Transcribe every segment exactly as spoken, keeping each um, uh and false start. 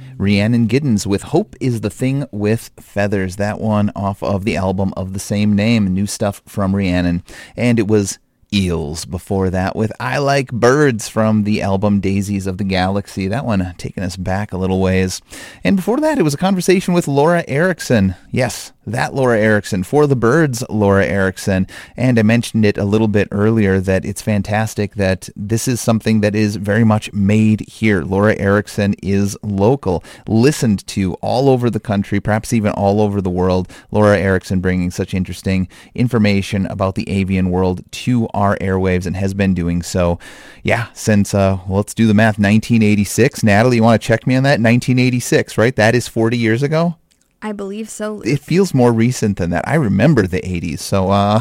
Rhiannon Giddens with Hope is the Thing with Feathers. That one off of the album of the same name. New stuff from Rhiannon. And it was Eels before that with I Like Birds from the album Daisies of the Galaxy. That one taking us back a little ways. And before that, it was a conversation with Laura Erickson. Yes, that Laura Erickson, For the Birds Laura Erickson. And I mentioned it a little bit earlier that it's fantastic that this is something that is very much made here. Laura Erickson is local, listened to all over the country, perhaps even all over the world. Laura Erickson bringing such interesting information about the avian world to our airwaves and has been doing so, yeah, since, uh, well, let's do the math, nineteen eighty-six. Natalie, you want to check me on that? nineteen eighty-six, right? That is forty years ago? I believe so. It feels more recent than that. I remember the eighties, so uh,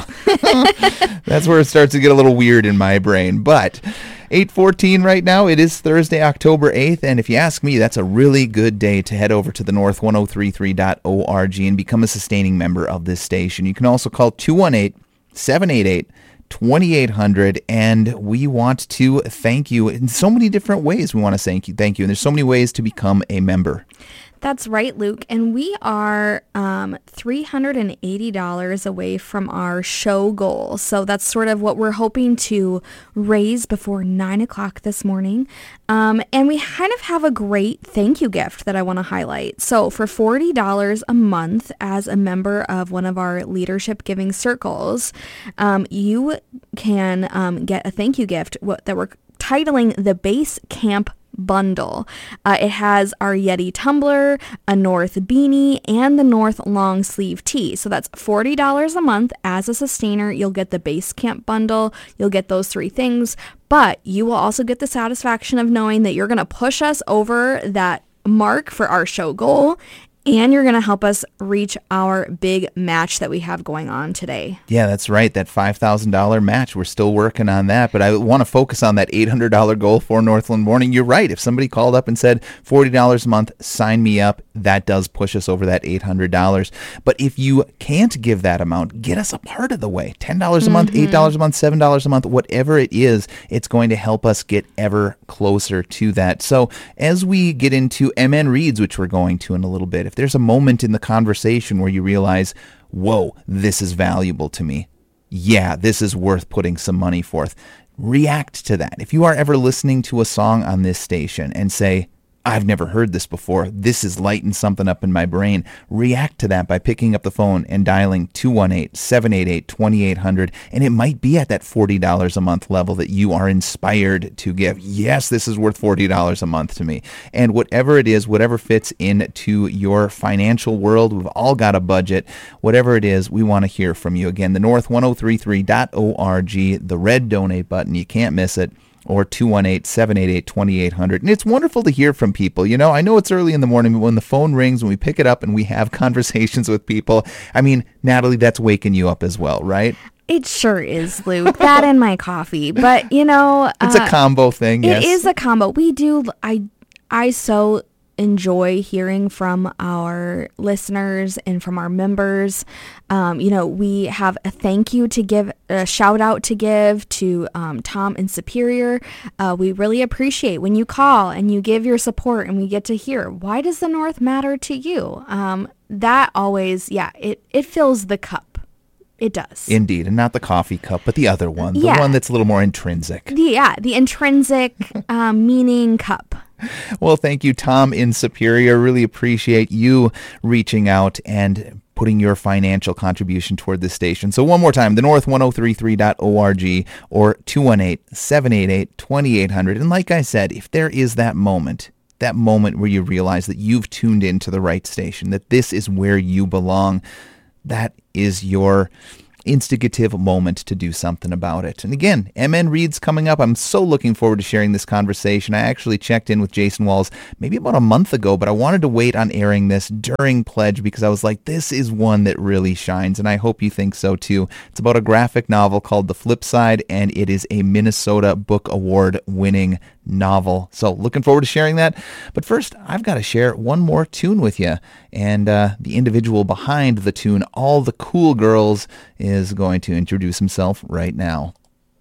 that's where it starts to get a little weird in my brain. But eight fourteen right now. It is Thursday, October eighth, and if you ask me, that's a really good day to head over to the north ten thirty-three dot org and become a sustaining member of this station. You can also call two one eight, seven eight eight, twenty-eight hundred, and we want to thank you in so many different ways. We want to thank you, thank you, and there's so many ways to become a member. That's right, Luke. And we are um, three hundred eighty dollars away from our show goal. So that's sort of what we're hoping to raise before nine o'clock this morning. Um, and we kind of have a great thank you gift that I want to highlight. So for forty dollars a month as a member of one of our leadership giving circles, um, you can um, get a thank you gift that we're titling the Base Camp Bundle. Uh, it has our Yeti tumbler, a North beanie, and the North long sleeve tee. So that's forty dollars a month. As a sustainer, you'll get the Base Camp Bundle. You'll get those three things, but you will also get the satisfaction of knowing that you're going to push us over that mark for our show goal, and you're going to help us reach our big match that we have going on today. Yeah, that's right. That five thousand dollars match. We're still working on that, but I want to focus on that eight hundred dollars goal for Northland Morning. You're right. If somebody called up and said forty dollars a month, sign me up, that does push us over that eight hundred dollars. But if you can't give that amount, get us a part of the way. ten dollars a month, Mm-hmm. eight dollars a month, seven dollars a month, whatever it is, it's going to help us get ever closer to that. So as we get into M N Reads, which we're going to in a little bit, if there's a moment in the conversation where you realize, whoa, this is valuable to me. Yeah, this is worth putting some money forth. React to that. If you are ever listening to a song on this station and say, I've never heard this before, this is lighting something up in my brain, react to that by picking up the phone and dialing two one eight, seven eight eight, twenty-eight hundred, and it might be at that forty dollars a month level that you are inspired to give. Yes, this is worth forty dollars a month to me. And whatever it is, whatever fits into your financial world, we've all got a budget. Whatever it is, we want to hear from you. Again, the north ten thirty-three dot org, the red donate button, you can't miss it. Or two one eight, seven eight eight, twenty-eight hundred. And it's wonderful to hear from people. You know, I know it's early in the morning, but when the phone rings, when we pick it up and we have conversations with people, I mean, Natalie, that's waking you up as well, right? It sure is, Luke. That and my coffee. But, you know... It's uh, a combo thing, yes. It is a combo. We do... I, I so... enjoy hearing from our listeners and from our members. Um, you know, we have a thank you to give, a shout out to give to um, Tom in Superior. Uh, we really appreciate when you call and you give your support and we get to hear, why does the North matter to you? Um, that always, yeah, it, it fills the cup. It does. Indeed, and not the coffee cup, but the other one, the yeah. one that's a little more intrinsic. The, yeah, the intrinsic um, meaning cup. Well, thank you, Tom in Superior. Really appreciate you reaching out and putting your financial contribution toward this station. So one more time, the north ten thirty-three dot org or two one eight, seven eight eight, twenty-eight hundred. And like I said, if there is that moment, that moment where you realize that you've tuned into the right station, that this is where you belong, that is your instigative moment to do something about it. And again, M N Reads coming up. I'm so looking forward to sharing this conversation. I actually checked in with Jason Walls maybe about a month ago, but I wanted to wait on airing this during Pledge because I was like, this is one that really shines, and I hope you think so too. It's about a graphic novel called The Flip Side, and it is a Minnesota Book Award winning novel. So looking forward to sharing that. But first, I've got to share one more tune with you. And uh, the individual behind the tune, All the Cool Girls, is going to introduce himself right now.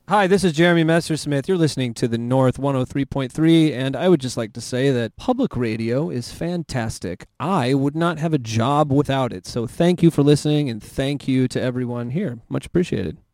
Hi, this is Jeremy Messersmith. You're listening to the North one oh three point three, and I would just like to say that public radio is fantastic. I would not have a job without it. So thank you for listening, and thank you to everyone here. Much appreciated.